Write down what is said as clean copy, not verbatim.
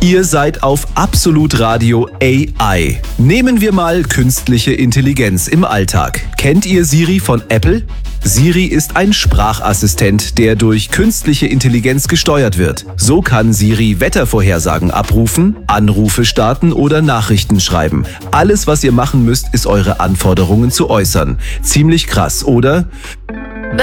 Ihr seid auf Absolut Radio AI. Nehmen wir mal künstliche Intelligenz im Alltag. Kennt ihr Siri von Apple? Siri ist ein Sprachassistent, der durch künstliche Intelligenz gesteuert wird. So kann Siri Wettervorhersagen abrufen, Anrufe starten oder Nachrichten schreiben. Alles, was ihr machen müsst, ist eure Anforderungen zu äußern. Ziemlich krass, oder?